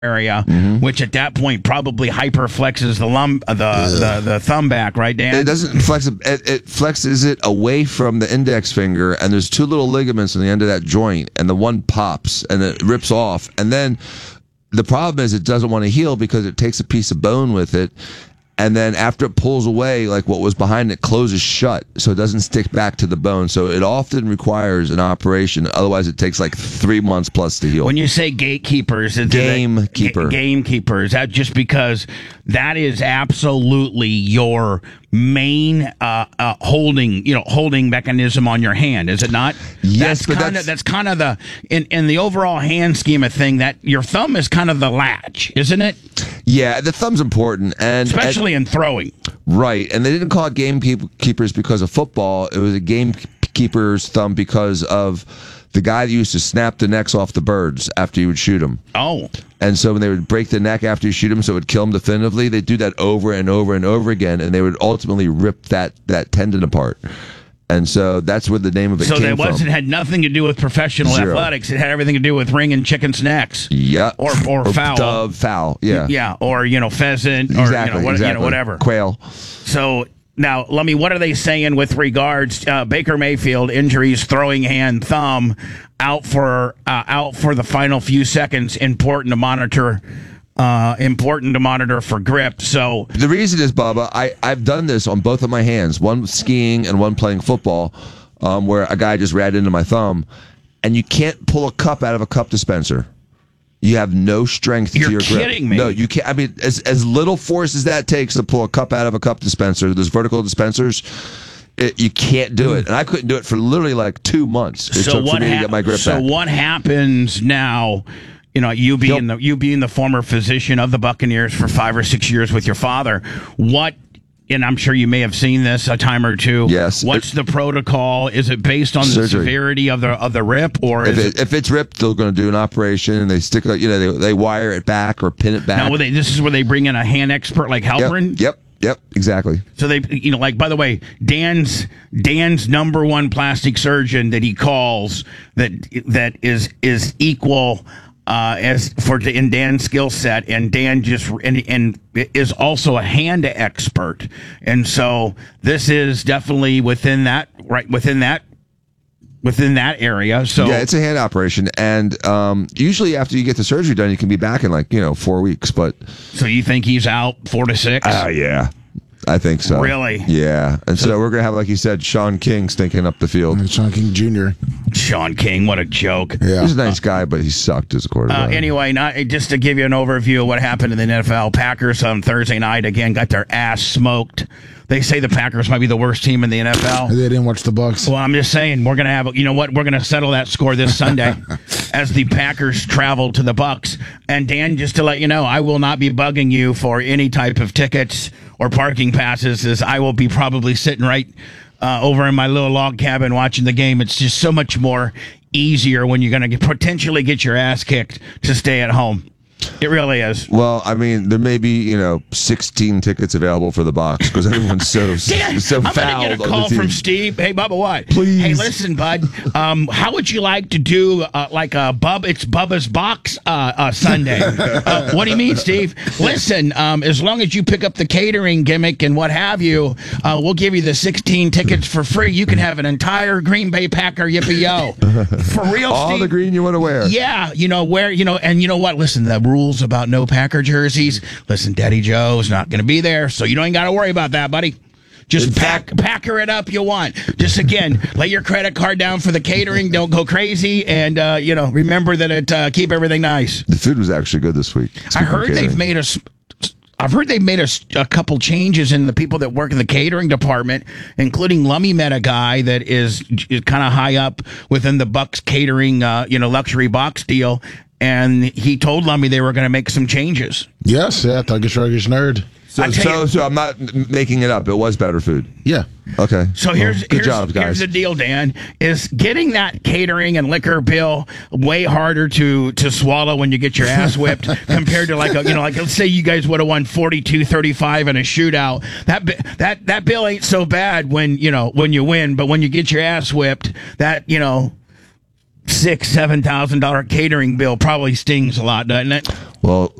area, which at that point probably hyperflexes the thumb back, right, Dan? It doesn't flex it flexes it away from the index finger, and there's two little ligaments on the end of that joint, and the one pops and it rips off, and then the problem is it doesn't want to heal because it takes a piece of bone with it. And then after it pulls away, like what was behind it closes shut, so it doesn't stick back to the bone. So it often requires an operation. Otherwise, it takes like 3 months plus to heal. When you say gatekeepers, gamekeeper, is that just because that is absolutely your main holding mechanism on your hand, is it not? Yes, that's kind of the in the overall hand scheme of thing, that your thumb is kind of the latch, isn't it? Yeah, the thumb's important, and especially in throwing. Right, and they didn't call it gamekeepers because of football. It was a gamekeeper's thumb because of the guy that used to snap the necks off the birds after you would shoot them. Oh. And so when they would break the neck after you shoot them so it would kill them definitively, they'd do that over and over and over again, and they would ultimately rip that tendon apart. And so that's where the name of it came from. So it had nothing to do with professional athletics. It had everything to do with wringing chickens' necks. Yeah. Or fowl. Dove, fowl, yeah. Yeah, or, pheasant, or, exactly. whatever. Quail. So... Now, Lummy, what are they saying with regards Baker Mayfield injuries, throwing hand, thumb, out for the final few seconds? Important to monitor for grip. So the reason is, Bubba, I've done this on both of my hands, one skiing and one playing football, where a guy just ran into my thumb, and you can't pull a cup out of a cup dispenser. You have no strength to your grip. You're kidding me. No, you can't. I mean, as little force as that takes to pull a cup out of a cup dispenser, those vertical dispensers, you can't do it. And I couldn't do it for literally like 2 months. It took for me to get my grip back. So what happens now? You being the former physician of the Buccaneers for 5 or 6 years with your father, and I'm sure you may have seen this a time or two. Yes. What's the protocol? Is it based on the severity of the rip, or if it's ripped, they're going to do an operation and they stick they wire it back or pin it back. Now, this is where they bring in a hand expert like Halperin. Yep, exactly. So they, by the way, Dan's number one plastic surgeon that he calls that is equal. In Dan's skill set, and Dan and is also a hand expert, and so this is definitely within that area. So yeah, it's a hand operation, and usually after you get the surgery done, you can be back in 4 weeks. But so you think he's out 4 to 6? Yeah. I think so. Really? Yeah. And so we're going to have, like you said, Sean King stinking up the field. And Sean King Jr. Sean King, what a joke. Yeah. He's a nice guy, but he sucked as a quarterback. Anyway, just to give you an overview of what happened in the NFL, Packers on Thursday night, again, got their ass smoked. They say the Packers might be the worst team in the NFL. They didn't watch the Bucs. Well, I'm just saying, we're going to have, we're going to settle that score this Sunday as the Packers travel to the Bucs. And Dan, just to let you know, I will not be bugging you for any type of tickets or parking passes, as I will be probably sitting right over in my little log cabin watching the game. It's just so much more easier when you're going to potentially get your ass kicked to stay at home. It really is. Well, I mean, there may be 16 tickets available for the box because everyone's so I'm fouled. I'm gonna get a call from Steve. Hey, Bubba, what? Please. Hey, listen, bud. How would you like to do it's Bubba's box Sunday? What do you mean, Steve? Listen, as long as you pick up the catering gimmick and what have you, we'll give you the 16 tickets for free. You can have an entire Green Bay Packer yippee-yo. For real, all Steve. the green you want to wear. Yeah, and you know what? Listen, the rules about no Packer jerseys. Listen, Daddy Joe's not going to be there, so you don't even got to worry about that, buddy. Just packer it up you want. Just, again, lay your credit card down for the catering. Don't go crazy. And, remember that keep everything nice. The food was actually good this week. I heard they've made a couple changes in the people that work in the catering department, including Lummy met a guy that is kind of high up within the Bucs catering, luxury box deal. And he told Lummy they were going to make some changes. Yes, Thuggish Ruggish Nerd. So I'm not making it up. It was better food. Yeah. Okay. So here's job, guys. Here's the deal, Dan, is getting that catering and liquor bill way harder to swallow when you get your ass whipped compared to let's say you guys would have won 42-35 in a shootout. That bill ain't so bad when you win, but when you get your ass whipped, $6,000-$7,000 catering bill probably stings a lot, doesn't it? Well,